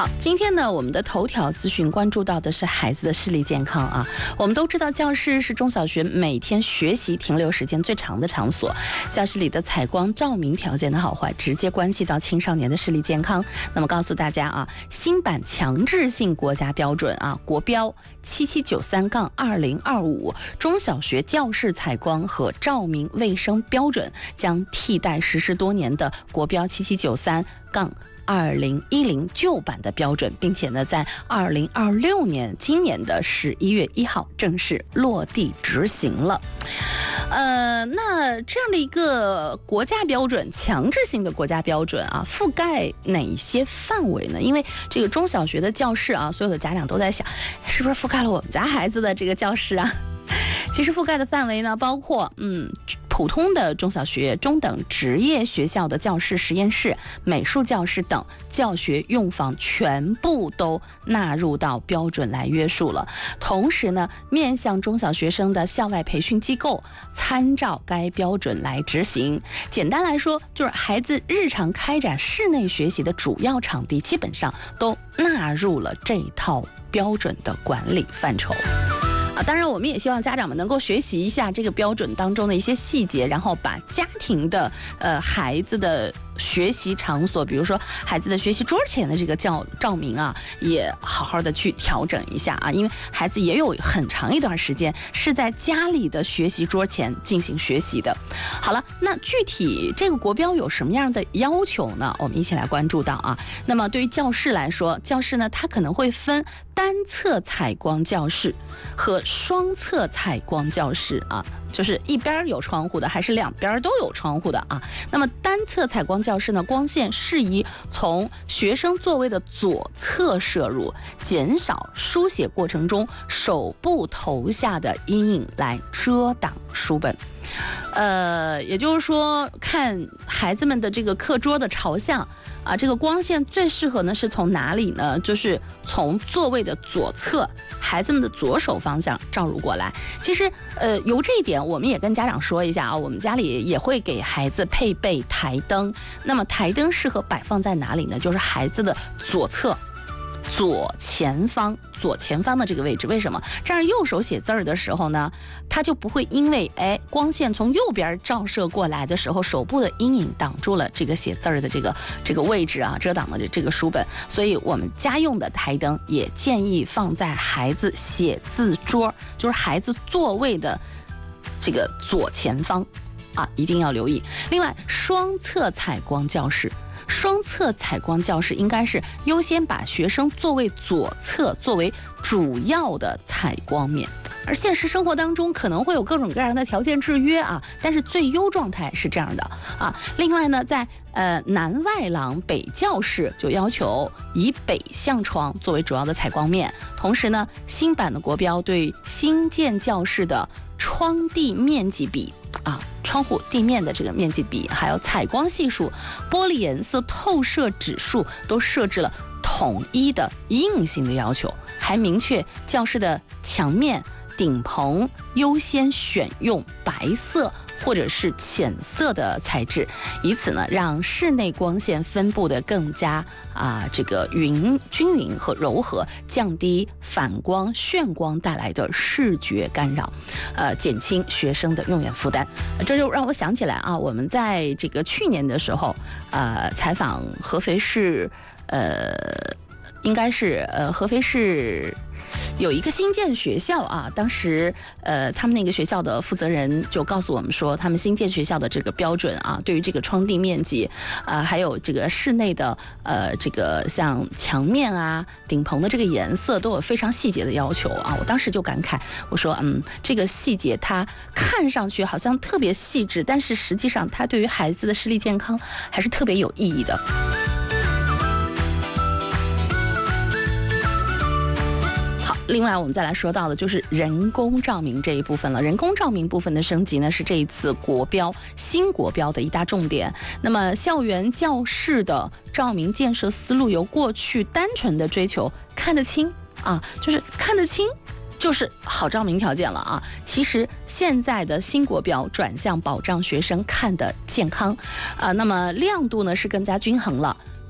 好，今天呢，我们的头条资讯关注到的是孩子的视力健康啊。我们都知道，教室是中小学每天学习停留时间最长的场所，教室里的采光、照明条件的好坏，直接关系到青少年的视力健康。那么告诉大家啊，新版强制性国家标准啊，国标7793-2025中小学教室采光和照明卫生标准将替代实施多年的国标7793-2010旧版的标准，并且呢，在2026年今年的11月1号正式落地执行了。那这样的一个国家标准，强制性的国家标准啊，覆盖哪些范围呢？因为这个中小学的教室啊，所有的家长都在想，是不是覆盖了我们家孩子的这个教室啊？其实覆盖的范围呢，包括普通的中小学、中等职业学校的教室、实验室、美术教室等教学用房全部都纳入到标准来约束了。同时呢，面向中小学生的校外培训机构参照该标准来执行。简单来说，就是孩子日常开展室内学习的主要场地基本上都纳入了这套标准的管理范畴。当然我们也希望家长们能够学习一下这个标准当中的一些细节，然后把家庭的孩子的学习场所，比如说孩子的学习桌前的这个照明啊，也好好的去调整一下啊，因为孩子也有很长一段时间是在家里的学习桌前进行学习的。好了，那具体这个国标有什么样的要求呢？我们一起来关注到啊。那么对于教室来说，教室呢，它可能会分单侧采光教室和双侧采光教室啊，就是一边有窗户的还是两边都有窗户的啊。那么单侧采光教室呢，光线适宜从学生座位的左侧射入，减少书写过程中手部投下的阴影来遮挡书本。也就是说，看孩子们的这个课桌的朝向啊，这个光线最适合呢是从哪里呢？就是从座位的左侧，孩子们的左手方向照入过来。其实由这一点我们也跟家长说一下啊，我们家里也会给孩子配备台灯。那么台灯适合摆放在哪里呢？就是孩子的左侧左前方的这个位置。为什么？这样右手写字儿的时候呢，他就不会因为光线从右边照射过来的时候，手部的阴影挡住了这个写字儿的这个位置啊，遮挡了这个书本。所以我们家用的台灯也建议放在孩子写字桌，就是孩子座位的这个左前方啊，一定要留意。另外，双侧采光教室应该是优先把学生座位左侧作为主要的采光面，而现实生活当中可能会有各种各样的条件制约啊，但是最优状态是这样的啊。另外呢，在南外廊北教室就要求以北向窗作为主要的采光面，同时呢，新版的国标对新建教室的窗地面积比啊，窗户地面的这个面积比，还有采光系数、玻璃颜色透射指数都设置了统一的硬性的要求，还明确教室的墙面、顶棚优先选用白色或者是浅色的材质，以此呢，让室内光线分布的更加这个均匀和柔和，降低反光、眩光带来的视觉干扰，减轻学生的用眼负担。这就让我想起来啊，我们在这个去年的时候，采访合肥市，应该是合肥市有一个新建学校啊，当时他们那个学校的负责人就告诉我们说，他们新建学校的这个标准啊，对于这个窗地面积还有这个室内的这个像墙面啊、顶棚的这个颜色都有非常细节的要求啊。我当时就感慨，我说这个细节它看上去好像特别细致，但是实际上它对于孩子的视力健康还是特别有意义的。另外我们再来说到的就是人工照明这一部分了。人工照明部分的升级呢，是这一次新国标的一大重点。那么校园教室的照明建设思路由过去单纯的追求看得清啊，就是看得清就是好照明条件了啊。其实现在的新国标转向保障学生看得健康那么亮度呢是更加均衡了，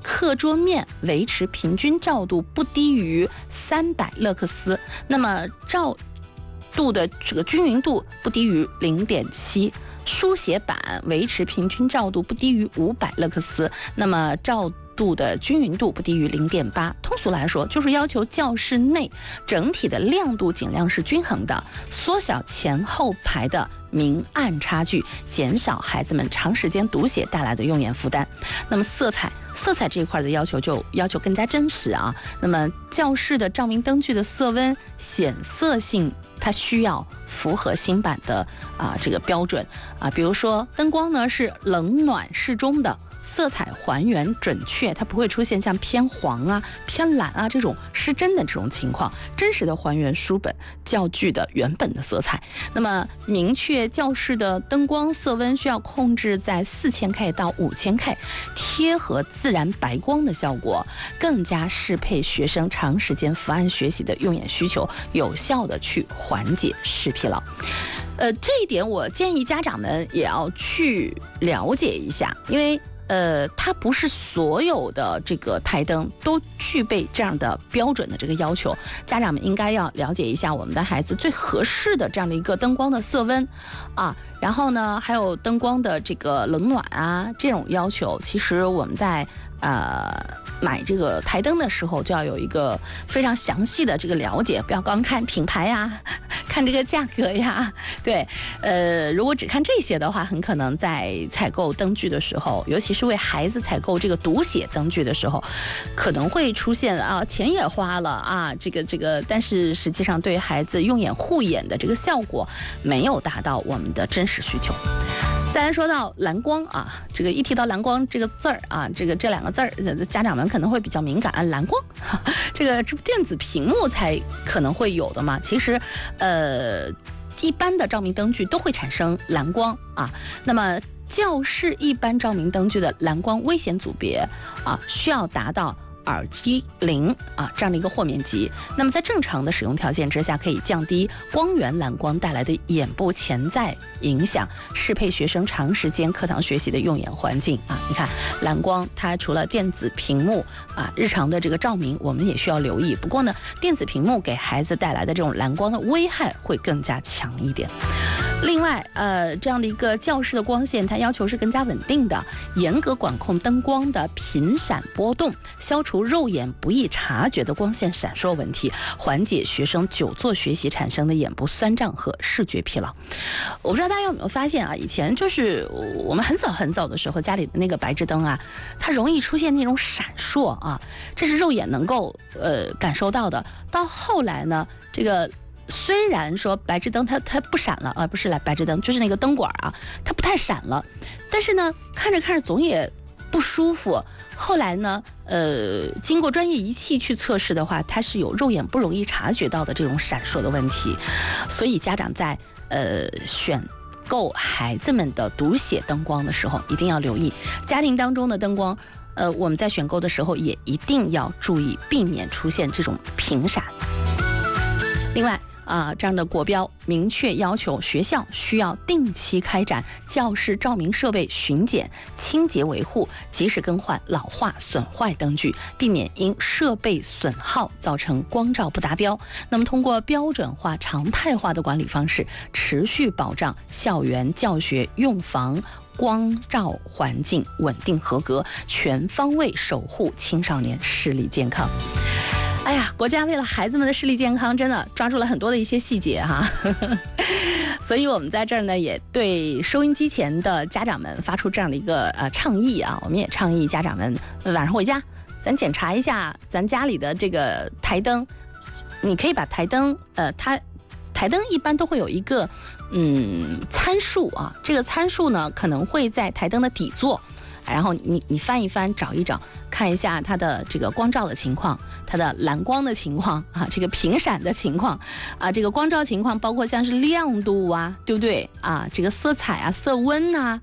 课桌面维持平均照度不低于300勒克斯，那么照度的这个均匀度不低于0.7。书写板维持平均照度不低于500勒克斯，那么照度的均匀度不低于0.8。通俗来说，就是要求教室内整体的亮度尽量是均衡的，缩小前后排的明暗差距，减少孩子们长时间读写带来的用眼负担。那么色彩这一块的要求就要求更加真实啊。那么教室的照明灯具的色温显色性，它需要符合新版的这个标准啊。比如说灯光呢是冷暖适中的，色彩还原准确，它不会出现像偏黄啊、偏蓝啊这种失真的这种情况，真实的还原书本教具的原本的色彩。那么明确教室的灯光色温需要控制在4000K 到5000K， 贴合自然白光的效果，更加适配学生长时间伏案学习的用眼需求，有效的去缓解视疲劳。这一点我建议家长们也要去了解一下，因为它不是所有的这个台灯都具备这样的标准的这个要求，家长们应该要了解一下我们的孩子最合适的这样的一个灯光的色温啊，然后呢，还有灯光的这个冷暖啊这种要求，其实我们在买这个台灯的时候就要有一个非常详细的这个了解，不要光看品牌呀，看这个价格呀。对，如果只看这些的话，很可能在采购灯具的时候，尤其是为孩子采购这个读写灯具的时候，可能会出现钱也花了啊，这个，但是实际上对孩子用眼护眼的这个效果没有达到我们的真实需求。再来说到蓝光啊，这个一提到蓝光这个字儿啊，这两个字儿，家长们可能会比较敏感啊。蓝光，这不电子屏幕才可能会有的嘛。其实，一般的照明灯具都会产生蓝光啊。那么，教室一般照明灯具的蓝光危险组别啊，需要达到耳机0这样的一个豁免级。那么在正常的使用条件之下，可以降低光源蓝光带来的眼部潜在影响，适配学生长时间课堂学习的用眼环境啊。你看蓝光它除了电子屏幕日常的这个照明我们也需要留意，不过呢，电子屏幕给孩子带来的这种蓝光的危害会更加强一点。另外，这样的一个教室的光线，它要求是更加稳定的，严格管控灯光的频闪波动，消除肉眼不易察觉的光线闪烁问题，缓解学生久坐学习产生的眼部酸胀和视觉疲劳。我不知道大家有没有发现以前就是我们很早的时候，家里的那个白炽灯它容易出现那种闪烁这是肉眼能够感受到的。到后来呢，这个虽然说白炽灯它不闪了不是白炽灯，就是那个灯管它不太闪了，但是呢，看着总也不舒服。后来呢，经过专业仪器去测试的话，它是有肉眼不容易察觉到的这种闪烁的问题。所以家长在选购孩子们的读写灯光的时候，一定要留意家庭当中的灯光。我们在选购的时候也一定要注意，避免出现这种频闪。另外这样的国标明确要求学校需要定期开展教室照明设备巡检、清洁维护，及时更换老化损坏灯具，避免因设备损耗造成光照不达标。那么通过标准化、常态化的管理方式，持续保障校园教学用房光照环境稳定合格，全方位守护青少年视力健康。哎呀，国家为了孩子们的视力健康，真的抓住了很多的一些细节所以我们在这儿呢，也对收音机前的家长们发出这样的一个倡议我们也倡议家长们晚上回家，咱检查一下咱家里的这个台灯。你可以把台灯台灯一般都会有一个参数这个参数呢可能会在台灯的底座。然后你翻一翻，找一找，看一下它的这个光照的情况，它的蓝光的情况这个频闪的情况这个光照情况，包括像是亮度对不对这个色彩色温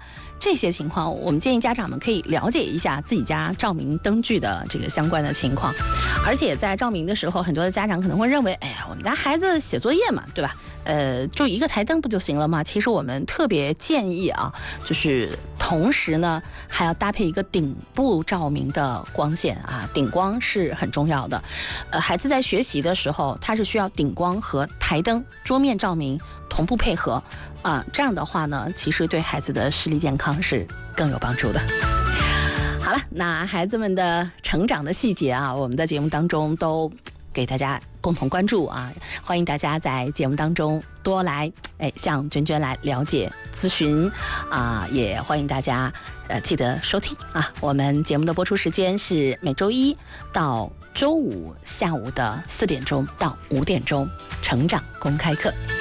这些情况，我们建议家长们可以了解一下自己家照明灯具的这个相关的情况。而且在照明的时候，很多的家长可能会认为，哎呀，我们家孩子写作业嘛，对吧？就一个台灯不就行了吗？其实我们特别建议啊，就是同时呢还要搭配一个顶部照明的光线啊，顶光是很重要的。孩子在学习的时候，他是需要顶光和台灯、桌面照明同步配合啊，这样的话呢，其实对孩子的视力健康是更有帮助的。好了，那孩子们的成长的细节啊，我们的节目当中都给大家共同关注啊，欢迎大家在节目当中多来向娟娟来了解咨询啊，也欢迎大家记得收听啊。我们节目的播出时间是每周一到周五下午的4点钟到5点钟，成长公开课。